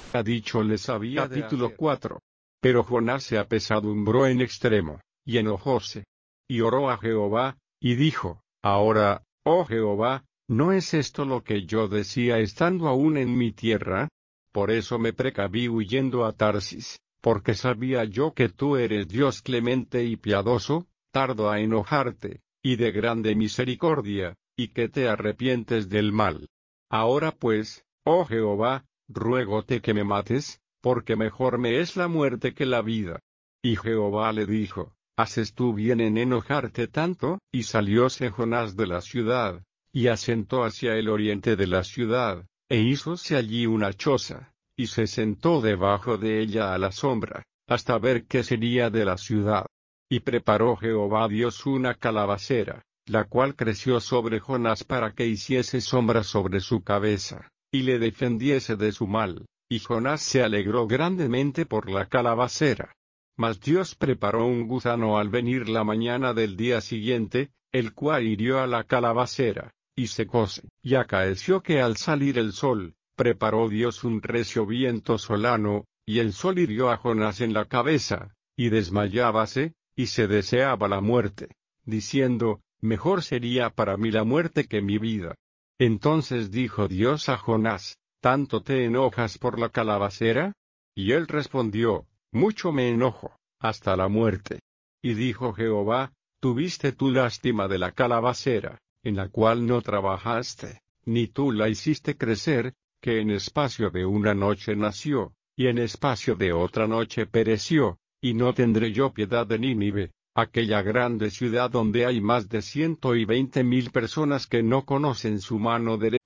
ha dicho les había de Capítulo hacer. 4. Pero Jonás se apesadumbró en extremo, y enojóse. Y oró a Jehová, y dijo, ahora, oh Jehová, ¿no es esto lo que yo decía estando aún en mi tierra? Por eso me precaví huyendo a Tarsis, porque sabía yo que tú eres Dios clemente y piadoso, tardo a enojarte, y de grande misericordia, y que te arrepientes del mal. Ahora pues, oh Jehová, ruégote que me mates, porque mejor me es la muerte que la vida. Y Jehová le dijo, ¿haces tú bien en enojarte tanto? Y salióse Jonás de la ciudad, y asentó hacia el oriente de la ciudad, e hízose allí una choza, y se sentó debajo de ella a la sombra, hasta ver qué sería de la ciudad. Y preparó Jehová Dios una calabacera, la cual creció sobre Jonás para que hiciese sombra sobre su cabeza, y le defendiese de su mal, y Jonás se alegró grandemente por la calabacera. Mas Dios preparó un gusano al venir la mañana del día siguiente, el cual hirió a la calabacera, y secóse. Y acaeció que al salir el sol, preparó Dios un recio viento solano, y el sol hirió a Jonás en la cabeza, y desmayábase, y se deseaba la muerte, diciendo, mejor sería para mí la muerte que mi vida. Entonces dijo Dios a Jonás, ¿tanto te enojas por la calabacera? Y él respondió, mucho me enojo, hasta la muerte. Y dijo Jehová, ¿tuviste tú lástima de la calabacera, en la cual no trabajaste, ni tú la hiciste crecer, que en espacio de una noche nació, y en espacio de otra noche pereció? Y no tendré yo piedad de Nínive, aquella grande ciudad donde hay más de 120,000 personas que no conocen su mano derecha.